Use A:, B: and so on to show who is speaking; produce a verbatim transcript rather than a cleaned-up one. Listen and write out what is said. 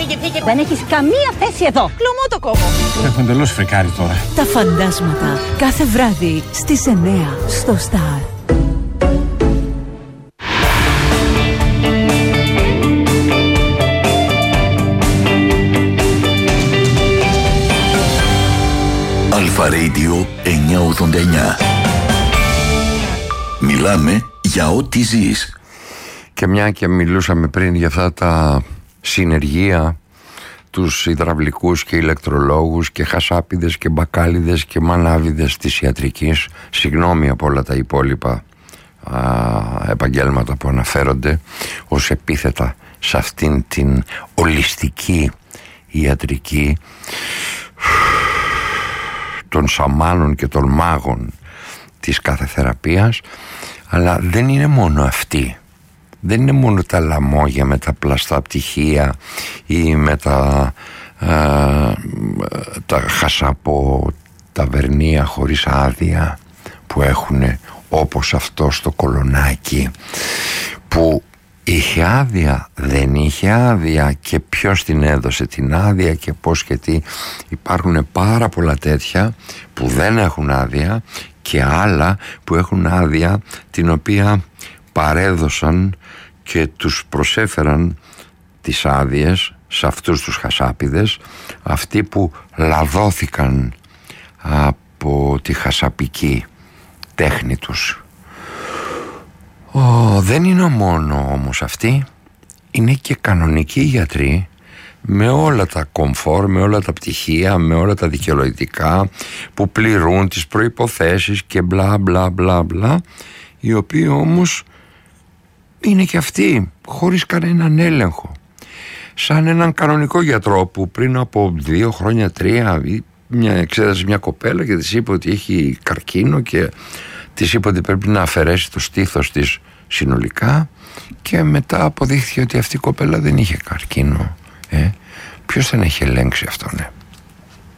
A: Φύγε, φύγε. Δεν έχεις καμία θέση εδώ.
B: Κλωμό το κόβω.
C: Έχω εντελώς φρικάρει τώρα.
D: Τα φαντάσματα κάθε βράδυ στις εννιά στο Star.
E: Αλφα Radio εννιακόσια ογδόντα εννιά. Μιλάμε για ό,τι ζεις.
F: Και μια και μιλούσαμε πριν για αυτά τα συνεργεία, τους υδραυλικούς και ηλεκτρολόγους και χασάπιδες και μπακάλιδες και μανάβιδες της ιατρικής, συγγνώμη από όλα τα υπόλοιπα α, επαγγέλματα που αναφέρονται ως επίθετα σε αυτήν την ολιστική ιατρική των σαμάνων και των μάγων της κάθε θεραπείας. Αλλά δεν είναι μόνο αυτοί. Δεν είναι μόνο τα λαμόγια με τα πλαστά πτυχία ή με τα, α, τα χασάπο ταβερνία χωρίς άδεια που έχουν, όπως αυτό στο Κολονάκι που είχε άδεια, δεν είχε άδεια και ποιος την έδωσε την άδεια και πώς και τι. Υπάρχουν πάρα πολλά τέτοια που δεν έχουν άδεια και άλλα που έχουν άδεια την οποία παρέδωσαν και τους προσέφεραν τις άδειες σε αυτούς τους χασάπιδες, αυτοί που λαδώθηκαν από τη χασαπική τέχνη τους. Ο, δεν είναι μόνο όμως αυτοί, είναι και κανονικοί γιατροί με όλα τα κομφόρ, με όλα τα πτυχία, με όλα τα δικαιολογητικά που πληρούν τις προϋποθέσεις και μπλα μπλα μπλα μπλα, οι οποίοι όμως είναι και αυτοί χωρίς κανέναν έλεγχο, σαν έναν κανονικό γιατρό που πριν από δύο χρόνια, τρία, μια, εξέτασε μια κοπέλα και της είπε ότι έχει καρκίνο και της είπε ότι πρέπει να αφαιρέσει το στήθος της συνολικά και μετά αποδείχθηκε ότι αυτή η κοπέλα δεν είχε καρκίνο. ε? Ποιος δεν έχει ελέγξει αυτό, ναι?